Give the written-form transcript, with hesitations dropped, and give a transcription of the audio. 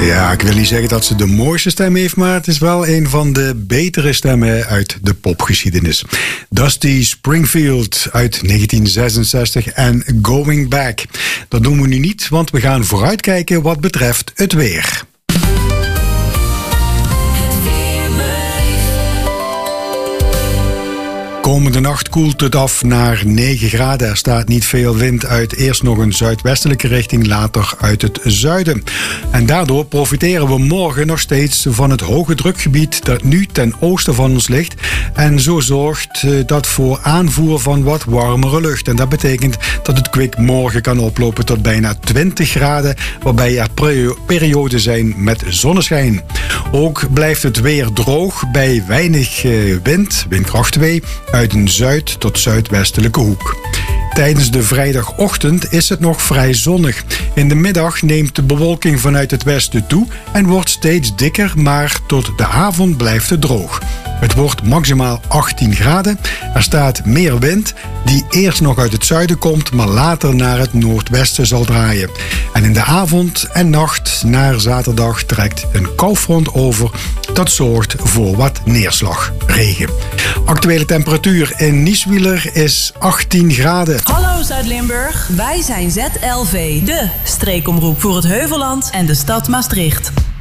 Ja, ik wil niet zeggen dat ze de mooiste stem heeft, maar het is wel een van de betere stemmen uit de popgeschiedenis. Dusty Springfield uit 1966 en Going Back. Dat doen we nu niet, want we gaan vooruitkijken wat betreft het weer. Komende nacht koelt het af naar 9 graden. Er staat niet veel wind uit eerst nog een zuidwestelijke richting, later uit het zuiden. En daardoor profiteren we morgen nog steeds van het hoge drukgebied dat nu ten oosten van ons ligt. En zo zorgt dat voor aanvoer van wat warmere lucht. En dat betekent dat het kwik morgen kan oplopen tot bijna 20 graden, waarbij er perioden zijn met zonneschijn. Ook blijft het weer droog bij weinig wind, windkracht 2, uit een zuid- tot zuidwestelijke hoek. Tijdens de vrijdagochtend is het nog vrij zonnig. In de middag neemt de bewolking vanuit het westen toe en wordt steeds dikker, maar tot de avond blijft het droog. Het wordt maximaal 18 graden. Er staat meer wind, die eerst nog uit het zuiden komt, maar later naar het noordwesten zal draaien. En in de avond en nacht naar zaterdag trekt een koufront over. Dat zorgt voor wat neerslag, regen. Actuele temperatuur in Nieswiller is 18 graden. Hallo Zuid-Limburg, wij zijn ZLV, de streekomroep voor het Heuvelland en de stad Maastricht.